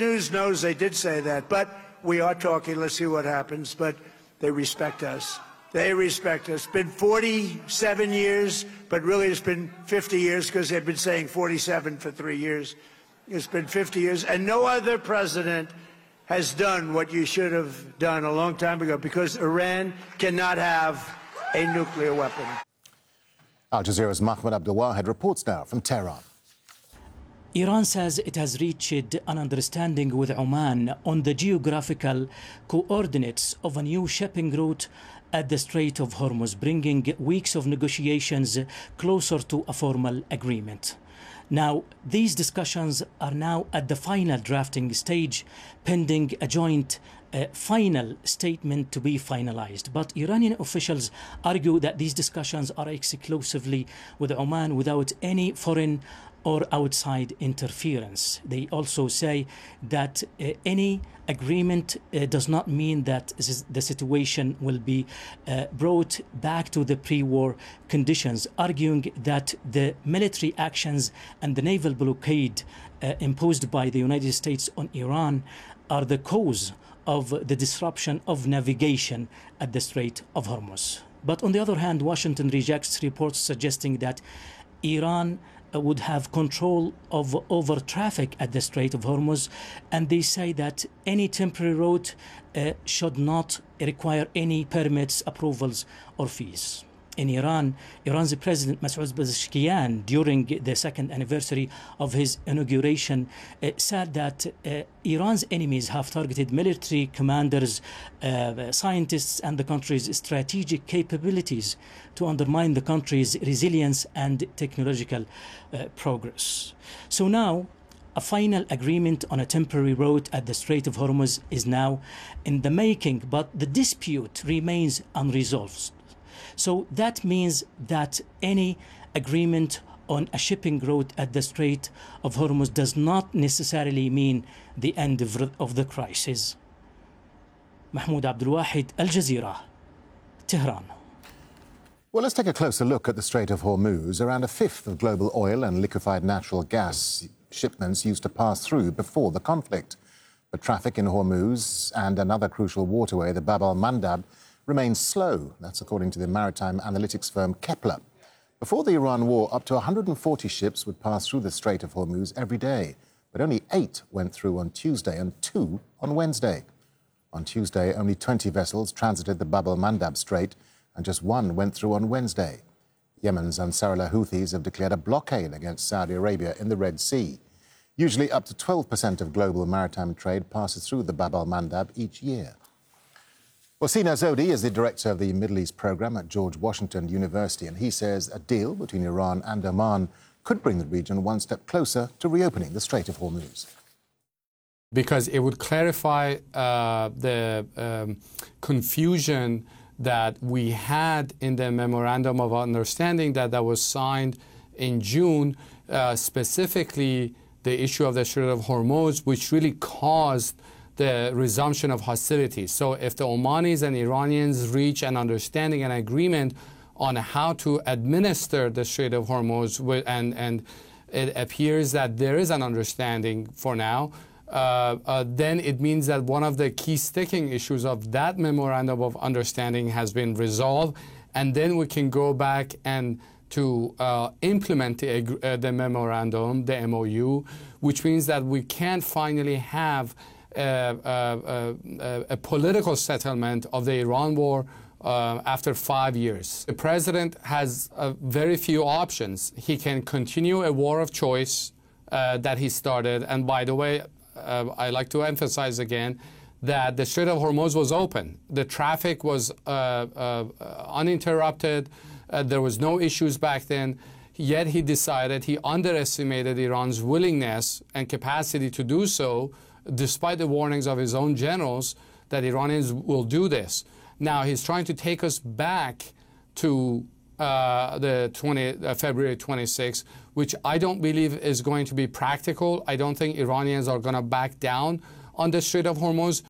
News knows they did say that, but we are talking. Let's see what happens. But they respect us. They respect us. It's been 47 years, but really it's been 50 years because they've been saying 47 for 3 years. It's been 50 years, and no other president has done what you should have done a long time ago, because Iran cannot have a nuclear weapon. Al Jazeera's Mahmoud Abdul-Wahid reports now from Tehran. Iran says it has reached an understanding with Oman on the geographical coordinates of a new shipping route at the Strait of Hormuz, bringing weeks of negotiations closer to a formal agreement. Now, these discussions are now at the final drafting stage, pending a joint final statement to be finalized. But Iranian officials argue that these discussions are exclusively with Oman without any foreign or outside interference. They also say that any agreement does not mean that the situation will be brought back to the pre-war conditions, arguing that the military actions and the naval blockade imposed by the United States on Iran are the cause of the disruption of navigation at the Strait of Hormuz. But on the other hand, Washington rejects reports suggesting that Iran would have control over traffic at the Strait of Hormuz, and they say that any temporary route should not require any permits, approvals, or fees. In Iran, Iran's President Masoud Pezeshkian, during the second anniversary of his inauguration, said that Iran's enemies have targeted military commanders, scientists, and the country's strategic capabilities to undermine the country's resilience and technological progress. So now, a final agreement on a temporary route at the Strait of Hormuz is now in the making, but the dispute remains unresolved. So that means that any agreement on a shipping route at the Strait of Hormuz does not necessarily mean the end of the crisis. Mahmoud Abdul-Wahid, Al Jazeera, Tehran. Well, let's take a closer look at the Strait of Hormuz. Around a fifth of global oil and liquefied natural gas shipments used to pass through before the conflict. But traffic in Hormuz and another crucial waterway, the Bab al-Mandab, remains slow. That's according to the maritime analytics firm Kepler. Before the Iran war, up to 140 ships would pass through the Strait of Hormuz every day, but only 8 went through on Tuesday and 2 on Wednesday. On Tuesday, only 20 vessels transited the Bab al-Mandab Strait, and just 1 went through on Wednesday. Yemen's Ansarullah Houthis have declared a blockade against Saudi Arabia in the Red Sea. Usually up to 12% of global maritime trade passes through the Bab al-Mandab each year. Well, Sina Zodi is the director of the Middle East program at George Washington University, and he says a deal between Iran and Oman could bring the region one step closer to reopening the Strait of Hormuz. Because it would clarify the confusion that we had in the Memorandum of Understanding that was signed in June, specifically the issue of the Strait of Hormuz, which really caused the resumption of hostilities. So if the Omanis and Iranians reach an understanding and agreement on how to administer the Strait of Hormuz, and it appears that there is an understanding for now, then it means that one of the key sticking issues of that Memorandum of Understanding has been resolved, and then we can go back and to implement the memorandum, the MOU, which means that we can finally have a political settlement of the Iran war after 5 years. The president has very few options. He can continue a war of choice that he started. And by the way, I like to emphasize again that the Strait of Hormuz was open. The traffic was uninterrupted. There was no issues back then. Yet he decided, he underestimated Iran's willingness and capacity to do so, despite the warnings of his own generals that Iranians will do this. Now he's trying to take us back to February 26, which I don't believe is going to be practical. I don't think Iranians are going to back down on the Strait of Hormuz.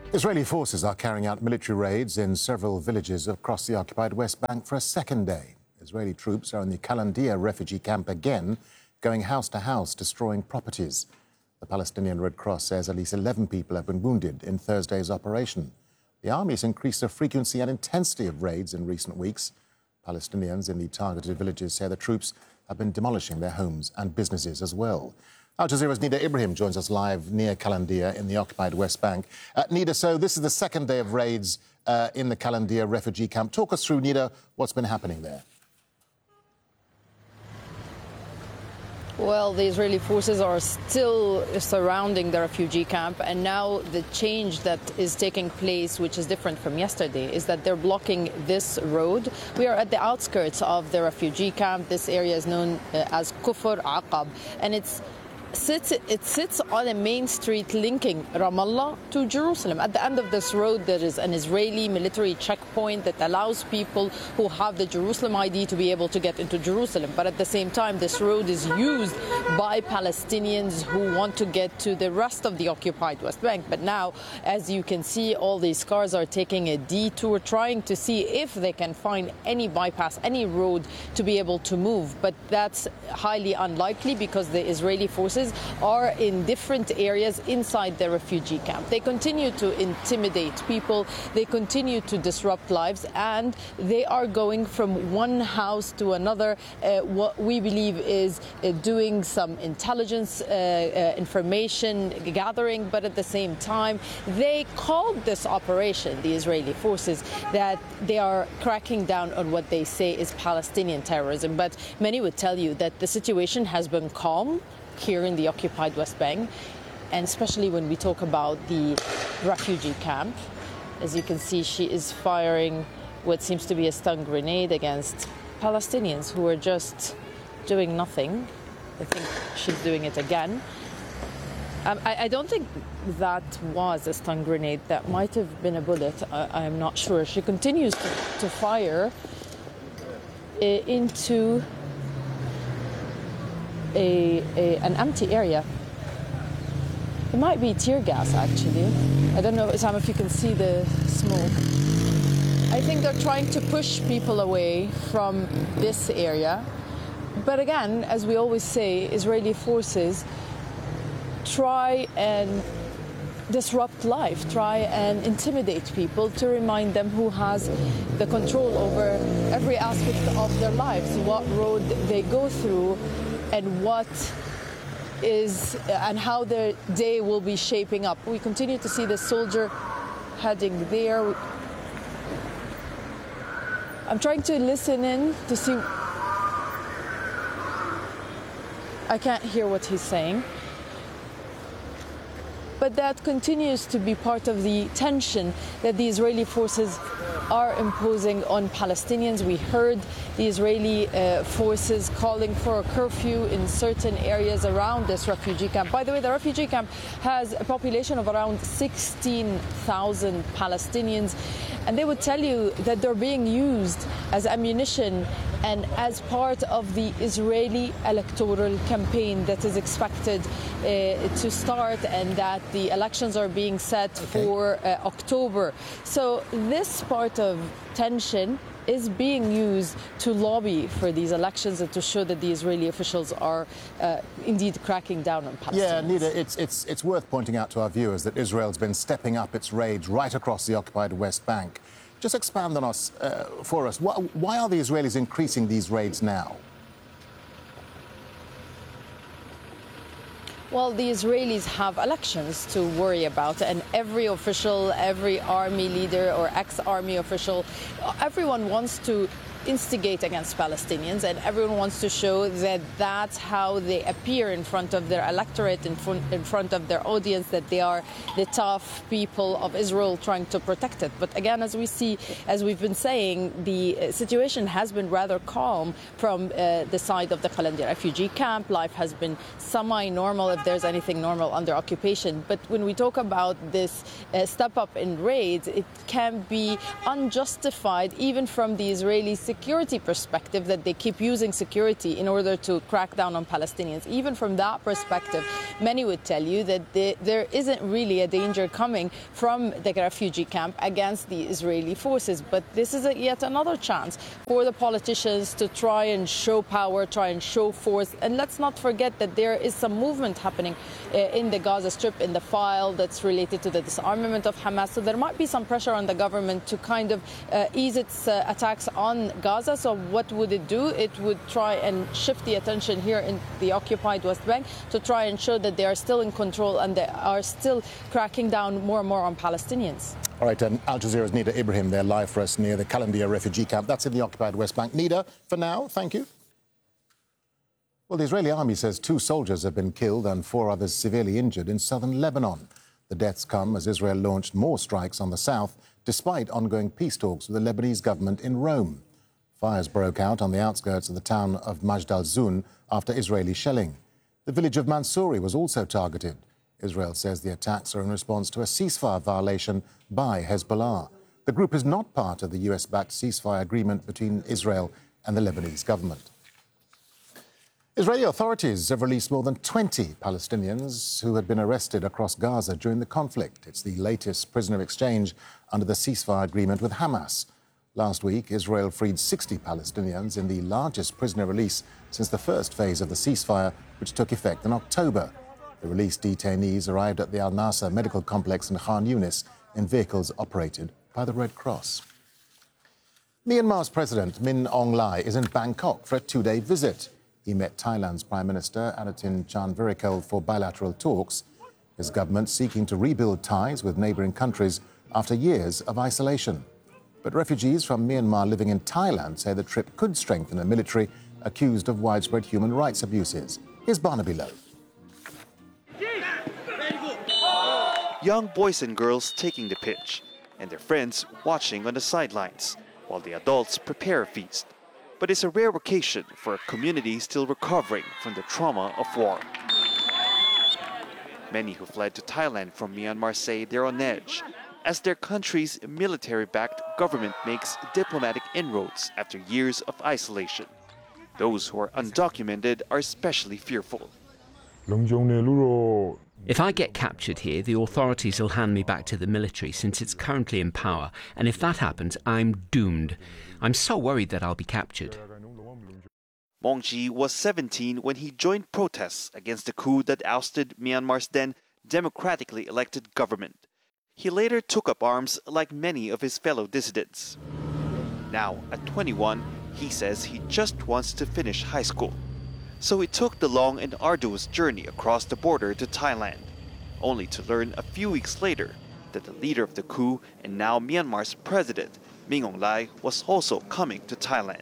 Israeli forces are carrying out military raids in several villages across the occupied West Bank for a second day. Israeli troops are in the Qalandiya refugee camp again, going house to house, destroying properties. The Palestinian Red Cross says at least 11 people have been wounded in Thursday's operation. The army has increased the frequency and intensity of raids in recent weeks. Palestinians in the targeted villages say the troops have been demolishing their homes and businesses as well. Al Jazeera's Nida Ibrahim joins us live near Qalandiya in the occupied West Bank. Nida, so this is the second day of raids in the Qalandiya refugee camp. Talk us through, Nida, what's been happening there. Well, the Israeli forces are still surrounding the refugee camp, and now the change that is taking place, which is different from yesterday, is that they're blocking this road. We are at the outskirts of the refugee camp. This area is known as Kufr Aqab, and it sits on a main street linking Ramallah to Jerusalem. At the end of this road, there is an Israeli military checkpoint that allows people who have the Jerusalem ID to be able to get into Jerusalem. But at the same time, this road is used by Palestinians who want to get to the rest of the occupied West Bank. But now, as you can see, all these cars are taking a detour, trying to see if they can find any bypass, any road to be able to move. But that's highly unlikely because the Israeli forces are in different areas inside the refugee camp. They continue to intimidate people, they continue to disrupt lives, and they are going from one house to another. What we believe is doing some intelligence information gathering, but at the same time, they called this operation, the Israeli forces, that they are cracking down on what they say is Palestinian terrorism. But many would tell you that the situation has been calm here in the occupied West Bank, and especially when we talk about the refugee camp. As you can see, she is firing what seems to be a stun grenade against Palestinians who are just doing nothing. I think she's doing it again. I don't think that was a stun grenade. That might have been a bullet. I'm not sure. She continues to fire into an empty area. It might be tear gas, actually. I don't know, Sam, if you can see the smoke. I think they're trying to push people away from this area. But again, as we always say, Israeli forces try and disrupt life, try and intimidate people to remind them who has the control over every aspect of their lives, what road they go through, and what is and how their day will be shaping up. We continue to see the soldier heading there. I'm trying to listen in to see. I can't hear what he's saying. But that continues to be part of the tension that the Israeli forces are imposing on Palestinians. We heard the Israeli forces calling for a curfew in certain areas around this refugee camp. By the way, the refugee camp has a population of around 16,000 Palestinians, and they would tell you that they're being used as ammunition and as part of the Israeli electoral campaign that is expected to start, and that the elections are being set for October. So this part of tension is being used to lobby for these elections and to show that the Israeli officials are indeed cracking down on Palestinians. Yeah, Nida, it's worth pointing out to our viewers that Israel's been stepping up its raids right across the occupied West Bank. Just expand on us for us. Why are the Israelis increasing these raids now? Well, the Israelis have elections to worry about, and every official, every army leader or ex-army official, everyone wants to instigate against Palestinians, and everyone wants to show that that's how they appear in front of their electorate, in front of their audience, that they are the tough people of Israel trying to protect it. But again, as we see, as we've been saying, the situation has been rather calm from the side of the Qalandiya refugee camp. Life has been semi-normal, if there's anything normal under occupation. But when we talk about this step up in raids, it can be unjustified even from the Israeli security perspective, that they keep using security in order to crack down on Palestinians. Even from that perspective, many would tell you that there isn't really a danger coming from the refugee camp against the Israeli forces. But this is yet another chance for the politicians to try and show power, try and show force. And let's not forget that there is some movement happening in the Gaza Strip, in the file that's related to the disarmament of Hamas. So there might be some pressure on the government to kind of ease its attacks on Gaza. So what would it do? It would try and shift the attention here in the occupied West Bank to try and show that they are still in control and they are still cracking down more and more on Palestinians. All right, and Al Jazeera's Nida Ibrahim there live for us near the Kalandia refugee camp. That's in the occupied West Bank. Nida, for now, thank you. Well, the Israeli army says 2 soldiers have been killed and 4 others severely injured in southern Lebanon. The deaths come as Israel launched more strikes on the south, despite ongoing peace talks with the Lebanese government in Rome. Fires broke out on the outskirts of the town of Majd al-Zun after Israeli shelling. The village of Mansouri was also targeted. Israel says the attacks are in response to a ceasefire violation by Hezbollah. The group is not part of the US-backed ceasefire agreement between Israel and the Lebanese government. Israeli authorities have released more than 20 Palestinians who had been arrested across Gaza during the conflict. It's the latest prisoner exchange under the ceasefire agreement with Hamas. Last week, Israel freed 60 Palestinians in the largest prisoner release since the first phase of the ceasefire, which took effect in October. The released detainees arrived at the Al Nasser medical complex in Khan Yunis in vehicles operated by the Red Cross. Myanmar's President Min Aung Hlaing is in Bangkok for a 2-day visit. He met Thailand's Prime Minister Anutin Charnvirakul for bilateral talks. His government seeking to rebuild ties with neighbouring countries after years of isolation. But refugees from Myanmar living in Thailand say the trip could strengthen a military accused of widespread human rights abuses. Here's Barnaby Lowe. Young boys and girls taking the pitch, and their friends watching on the sidelines, while the adults prepare a feast. But it's a rare occasion for a community still recovering from the trauma of war. Many who fled to Thailand from Myanmar say they're on edge, as their country's military-backed government makes diplomatic inroads after years of isolation. Those who are undocumented are especially fearful. If I get captured here, the authorities will hand me back to the military since it's currently in power, and if that happens, I'm doomed. I'm so worried that I'll be captured. Maung Chi was 17 when he joined protests against the coup that ousted Myanmar's then democratically elected government. He later took up arms like many of his fellow dissidents. Now, at 21, he says he just wants to finish high school. So he took the long and arduous journey across the border to Thailand, only to learn a few weeks later that the leader of the coup and now Myanmar's president, Min Aung Hlaing, was also coming to Thailand.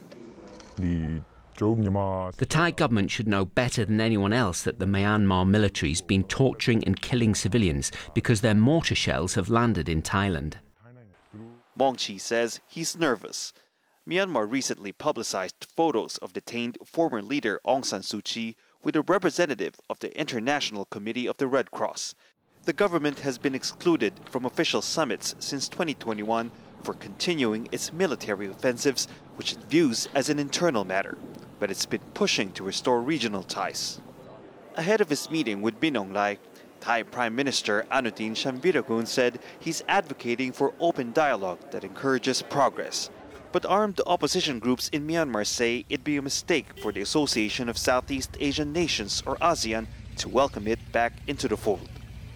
The Thai government should know better than anyone else that the Myanmar military's been torturing and killing civilians because their mortar shells have landed in Thailand. Maung Chi says he's nervous. Myanmar recently publicized photos of detained former leader Aung San Suu Kyi with a representative of the International Committee of the Red Cross. The government has been excluded from official summits since 2021 for continuing its military offensives, which it views as an internal matter, but it's been pushing to restore regional ties. Ahead of his meeting with Min Aung Hlaing, Thai Prime Minister Anutin Charnvirakul said he's advocating for open dialogue that encourages progress. But armed opposition groups in Myanmar say it'd be a mistake for the Association of Southeast Asian Nations, or ASEAN, to welcome it back into the fold.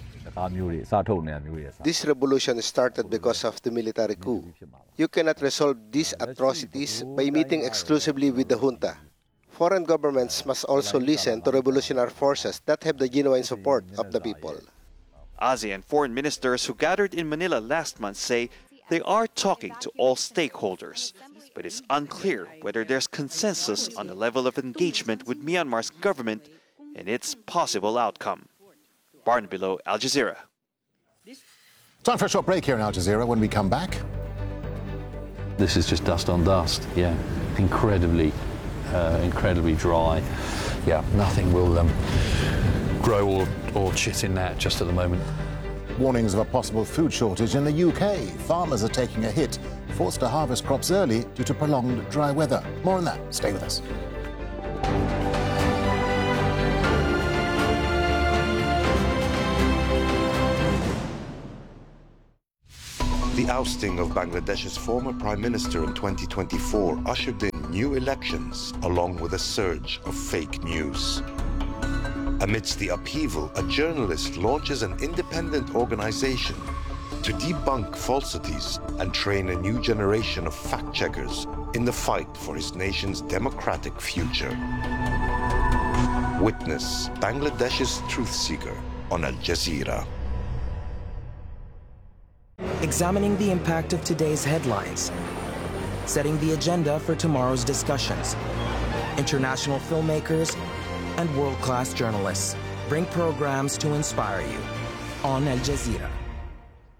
This revolution started because of the military coup. You cannot resolve these atrocities by meeting exclusively with the junta. Foreign governments must also listen to revolutionary forces that have the genuine support of the people. ASEAN foreign ministers who gathered in Manila last month say they are talking to all stakeholders, but it's unclear whether there's consensus on the level of engagement with Myanmar's government and its possible outcome. Barnaby Lowe, Al Jazeera. Time for a short break here in Al Jazeera. When we come back, this is just dust on dust. Yeah, incredibly dry. Yeah, nothing will grow or chit in that just at the moment. warnings of a possible food shortage in the UK. Farmers are taking a hit, forced to harvest crops early due to prolonged dry weather. More on that. Stay with us. The ousting of Bangladesh's former prime minister in 2024 ushered in new elections along with a surge of fake news. Amidst the upheaval, a journalist launches an independent organization to debunk falsities and train a new generation of fact-checkers in the fight for his nation's democratic future. Witness Bangladesh's truth seeker on Al Jazeera. Examining the impact of today's headlines, setting the agenda for tomorrow's discussions. International filmmakers and world-class journalists bring programs to inspire you on Al Jazeera.